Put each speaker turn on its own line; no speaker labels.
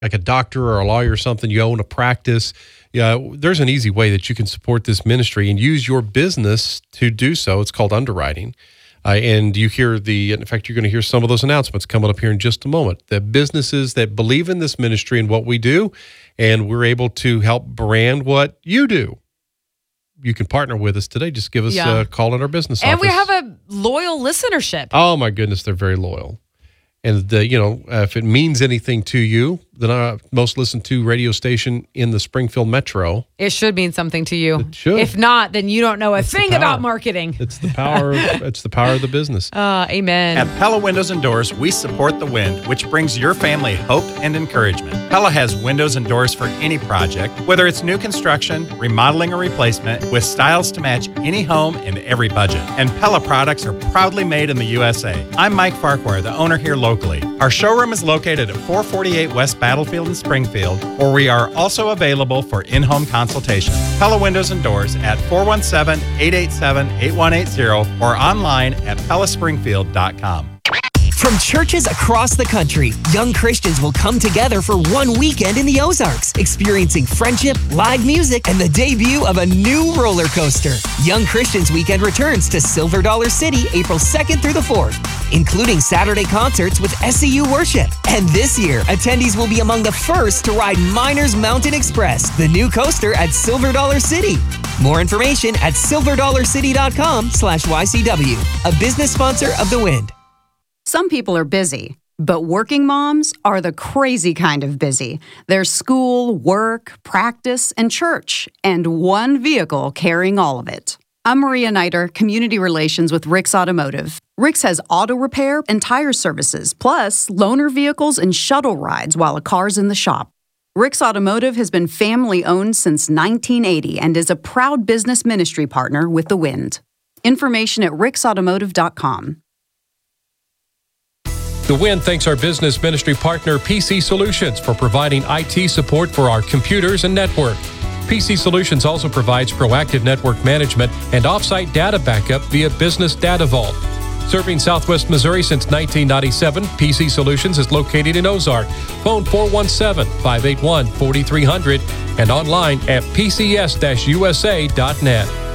like a doctor or a lawyer or something, you own a practice, there's an easy way that you can support this ministry and use your business to do so. It's called underwriting. And you hear in fact, you're going to hear some of those announcements coming up here in just a moment. The businesses that believe in this ministry and what we do, and we're able to help brand what you do. You can partner with us today. Just give us a call at our business office.
And we have a loyal listenership.
Oh, my goodness. They're very loyal. And, if it means anything to you, the most listened to radio station in the Springfield Metro.
It should mean something to you.
It should.
If not, then you don't know a thing about marketing.
It's the power. It's the power of the business.
Amen.
At Pella Windows and Doors, we support the wind, which brings your family hope and encouragement. Pella has windows and doors for any project, whether it's new construction, remodeling, or replacement, with styles to match any home and every budget. And Pella products are proudly made in the USA. I'm Mike Farquhar, the owner here locally. Our showroom is located at 448 West Battlefield in Springfield, where we are also available for in-home consultation. Pella Windows and Doors at 417-887-8180 or online at pellaspringfield.com.
From churches across the country, young Christians will come together for one weekend in the Ozarks, experiencing friendship, live music, and the debut of a new roller coaster. Young Christians Weekend returns to Silver Dollar City April 2nd through the 4th, including Saturday concerts with SCU Worship. And this year, attendees will be among the first to ride Miners Mountain Express, the new coaster at Silver Dollar City. More information at silverdollarcity.com/YCW, a business sponsor of The Wind.
Some people are busy, but working moms are the crazy kind of busy. There's school, work, practice, and church, and one vehicle carrying all of it. I'm Maria Niter, Community Relations with Rick's Automotive. Rick's has auto repair and tire services, plus loaner vehicles and shuttle rides while a car's in the shop. Rick's Automotive has been family-owned since 1980 and is a proud business ministry partner with The Wind. Information at ricksautomotive.com.
The Wind thanks our business ministry partner, PC Solutions, for providing IT support for our computers and network. PC Solutions also provides proactive network management and offsite data backup via Business Data Vault. Serving Southwest Missouri since 1997, PC Solutions is located in Ozark. Phone 417-581-4300 and online at pcs-usa.net.